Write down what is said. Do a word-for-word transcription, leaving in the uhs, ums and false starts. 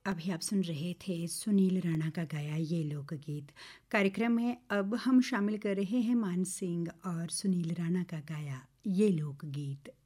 अभी आप सुन रहे थे सुनील राणा का गाया ये लोकगीत। कार्यक्रम में अब हम शामिल कर रहे हैं मान सिंह और सुनील राणा का गाया ये लोकगीत।